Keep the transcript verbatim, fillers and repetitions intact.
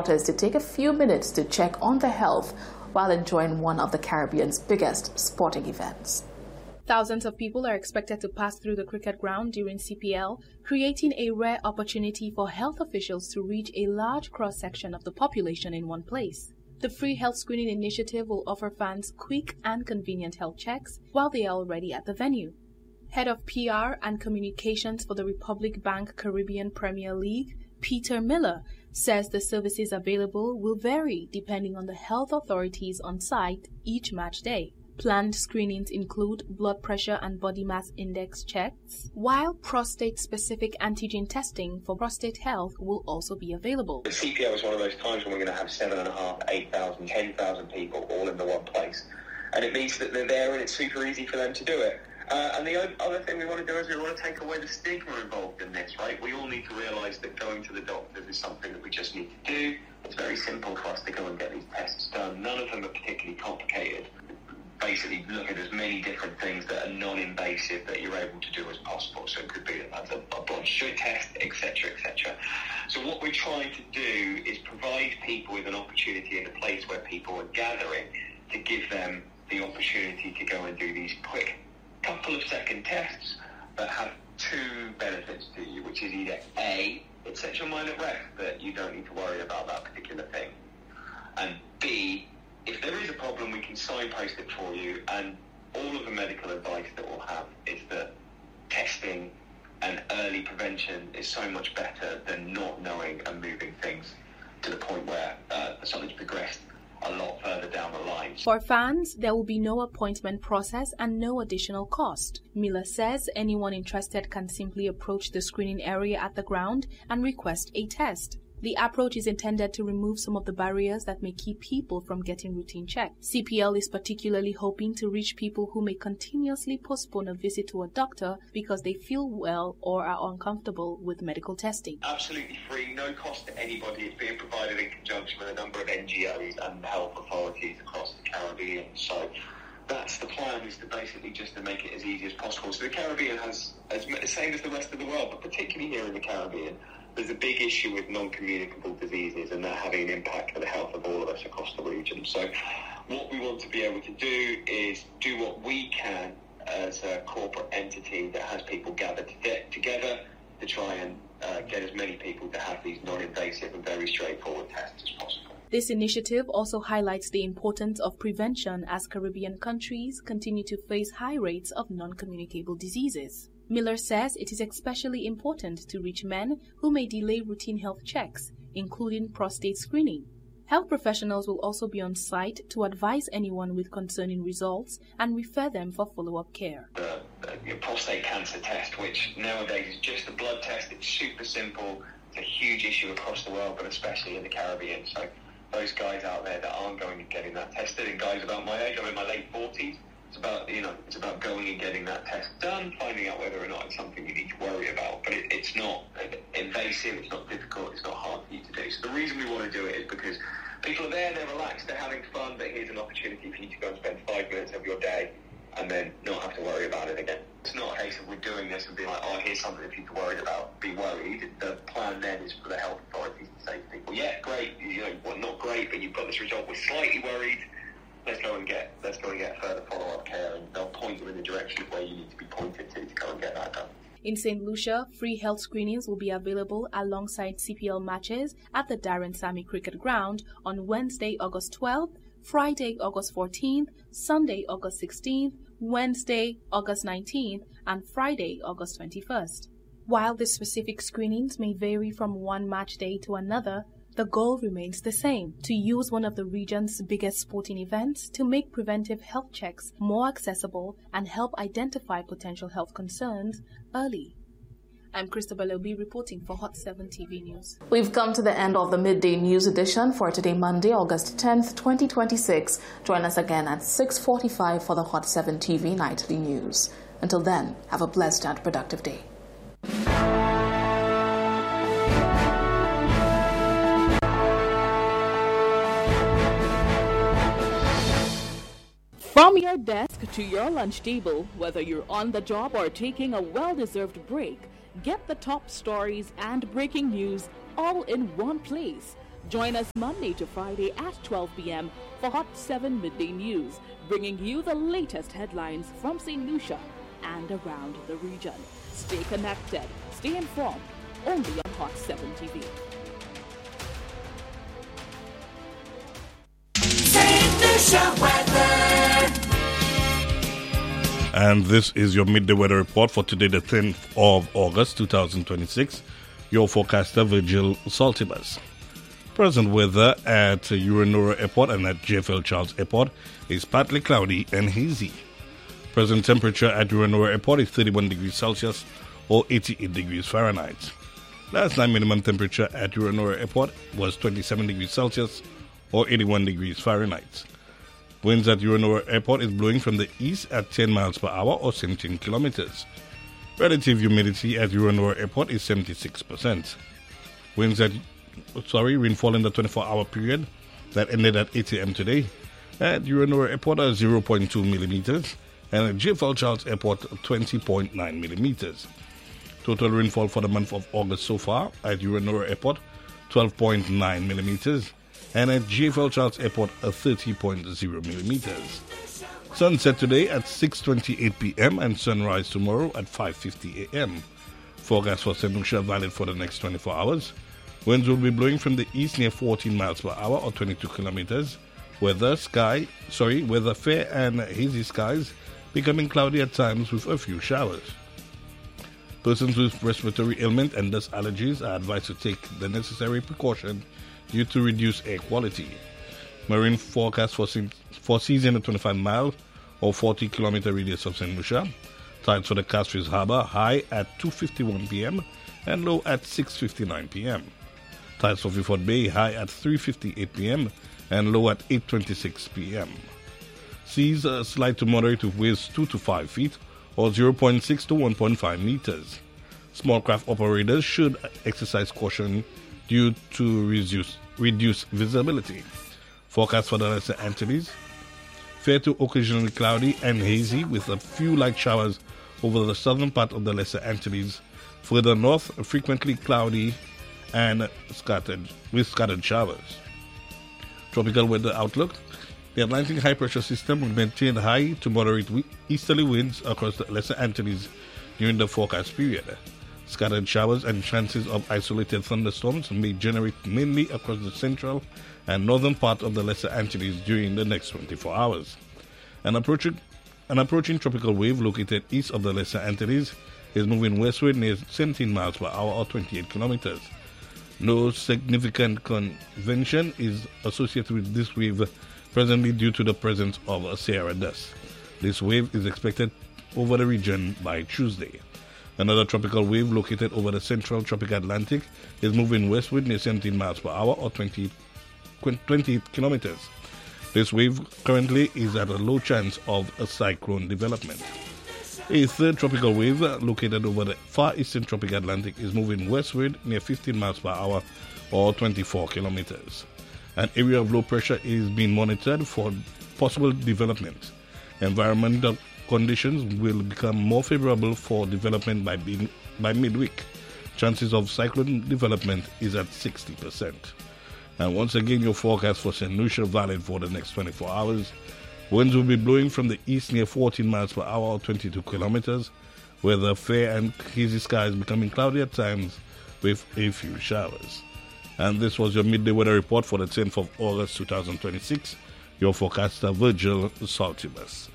supporters to take a few minutes to check on their health while enjoying one of the Caribbean's biggest sporting events. Thousands of people are expected to pass through the cricket ground during C P L, creating a rare opportunity for health officials to reach a large cross-section of the population in one place. The free health screening initiative will offer fans quick and convenient health checks while they are already at the venue. Head of P R and Communications for the Republic Bank Caribbean Premier League, Peter Miller, says the services available will vary depending on the health authorities on site each match day. Planned screenings include blood pressure and body mass index checks, while prostate-specific antigen testing for prostate health will also be available. The C P L is one of those times when we're going to have seven and a half, eight thousand, ten thousand people all in the one place, and it means that they're there and it's super easy for them to do it. Uh, and the other thing we want to do is we want to take away the stigma involved in this, right? We all need to realise that going to the doctors is something that we just need to do. It's very simple for us to go and get these tests done. None of them are particularly complicated. Basically look at as many different things that are non-invasive that you're able to do as possible. So it could be a, a blood sugar test, et cetera, et cetera. So what we're trying to do is provide people with an opportunity in a place where people are gathering to give them the opportunity to go and do these quick couple of second tests that have two benefits to you, which is either A, it sets your mind at rest that you don't need to worry about that particular thing, and B, if there is a problem, we can signpost it for you, and all of the medical advice that we'll have is that testing and early prevention is so much better than not knowing and moving things to the point where uh, something's progressed a lot further down the line. For fans, there will be no appointment process and no additional cost. Miller says anyone interested can simply approach the screening area at the ground and request a test. The approach is intended to remove some of the barriers that may keep people from getting routine checks. C P L is particularly hoping to reach people who may continuously postpone a visit to a doctor because they feel well or are uncomfortable with medical testing. Absolutely free, no cost to anybody. It's being provided in conjunction with a number of N G Os and health authorities across the Caribbean. So that's the plan, is to basically just to make it as easy as possible. So the Caribbean has, as the same as the rest of the world, but particularly here in the Caribbean, there's a big issue with non-communicable diseases, and they're having an impact on the health of all of us across the region. So what we want to be able to do is do what we can as a corporate entity that has people gathered to get together to try and uh, get as many people to have these non-invasive and very straightforward tests as possible. This initiative also highlights the importance of prevention as Caribbean countries continue to face high rates of non-communicable diseases. Miller says it is especially important to reach men who may delay routine health checks, including prostate screening. Health professionals will also be on site to advise anyone with concerning results and refer them for follow-up care. The, the prostate cancer test, which nowadays is just a blood test, it's super simple. It's a huge issue across the world, but especially in the Caribbean. So those guys out there that aren't going and getting that tested, and guys about my age, I'm in my late forties, It's about, you know, it's about going and getting that test done, finding out whether or not it's something you need to worry about. But it, it's not invasive, it's not difficult, it's not hard for you to do. So the reason we want to do it is because people are there, they're relaxed, they're having fun, but here's an opportunity for you to go and spend five minutes of your day and then not have to worry about it again. It's not a case of we're doing this and being like, oh, here's something for you to worry about, be worried. The plan then is for the health authorities to say to people, yeah, great, you know, well, not great, but you've got this result, we're slightly worried. Let's go and get let's go and get further follow-up care, and they'll point you in the direction of where you need to be pointed to to go and get that done. In Saint Lucia, free health screenings will be available alongside C P L matches at the Darren Sammy Cricket Ground on Wednesday, August twelfth, Friday, August fourteenth, Sunday, August sixteenth, Wednesday, August nineteenth, and Friday, August twenty-first. While the specific screenings may vary from one match day to another, the goal remains the same: to use one of the region's biggest sporting events to make preventive health checks more accessible and help identify potential health concerns early. I'm Christabel Obi reporting for Hot seven T V News. We've come to the end of the midday news edition for today, Monday, August tenth, twenty twenty-six. Join us again at six forty-five for the Hot seven T V Nightly News. Until then, have a blessed and productive day. From your desk to your lunch table, whether you're on the job or taking a well-deserved break, get the top stories and breaking news all in one place. Join us Monday to Friday at twelve p.m. for Hot seven Midday News, bringing you the latest headlines from Saint Lucia and around the region. Stay connected, stay informed, only on Hot seven T V. Saint Lucia weather. And this is your midday weather report for today, the tenth of August, two thousand twenty-six. Your forecaster, Virgil Saltibus. Present weather at Uranora Airport and at J F L Charles Airport is partly cloudy and hazy. Present temperature at Uranora Airport is thirty-one degrees Celsius or eighty-eight degrees Fahrenheit. Last night minimum temperature at Uranora Airport was twenty-seven degrees Celsius or eighty-one degrees Fahrenheit. Winds at Uranora Airport is blowing from the east at ten miles per hour or seventeen kilometers. Relative humidity at Uranora Airport is seventy-six percent. Winds at Sorry, rainfall in the twenty-four hour period that ended at eight a.m. today at Uranora Airport are zero point two millimeters and at J F L Charles Airport twenty point nine millimeters. Total rainfall for the month of August so far at Uranora Airport twelve point nine millimeters and at J F L Charles Airport thirty point zero millimeters. Sunset today at six twenty-eight p.m. and sunrise tomorrow at five fifty a.m. Forecast for Saint Lucia valid for the next twenty-four hours. Winds will be blowing from the east near fourteen miles per hour or twenty-two kilometers. Weather sky, sorry, weather fair and hazy skies, becoming cloudy at times with a few showers. Persons with respiratory ailment and dust allergies are advised to take the necessary precaution due to reduced air quality. Marine forecast for, for season at twenty-five mile or forty kilometer radius of Saint Lucia. Tides for the Castries Harbour high at two fifty-one p.m. and low at six fifty-nine p.m. Tides for Vieux-Fort Bay high at three fifty-eight p.m. and low at eight twenty-six p.m. Seas uh, slight to moderate with waves two to five feet or zero point six to one point five meters. Small craft operators should exercise caution due to reduce, reduced visibility. Forecast for the Lesser Antilles: fair to occasionally cloudy and hazy with a few light showers over the southern part of the Lesser Antilles. Further north, frequently cloudy and scattered with scattered showers. Tropical weather outlook: the Atlantic high pressure system will maintain high to moderate easterly winds across the Lesser Antilles during the forecast period. Scattered showers and chances of isolated thunderstorms may generate mainly across the central and northern part of the Lesser Antilles during the next twenty-four hours. An approaching, an approaching tropical wave located east of the Lesser Antilles is moving westward near seventeen miles per hour or twenty-eight kilometers. No significant convection is associated with this wave presently due to the presence of a Sierra dust. This wave is expected over the region by Tuesday. Another tropical wave located over the central tropical Atlantic is moving westward near seventeen miles per hour or twenty, twenty-eight kilometers. This wave currently is at a low chance of a cyclone development. A third tropical wave located over the far eastern tropical Atlantic is moving westward near fifteen miles per hour or twenty-four kilometers. An area of low pressure is being monitored for possible development. Environmental conditions will become more favorable for development by, being, by midweek. Chances of cyclone development is at sixty percent. And once again, your forecast for Saint Lucia valid for the next twenty-four hours. Winds will be blowing from the east near fourteen miles per hour or twenty-two kilometers. Weather fair and hazy skies becoming cloudy at times with a few showers. And this was your midday weather report for the tenth of August two thousand twenty-six. Your forecaster, Virgil Saltibus.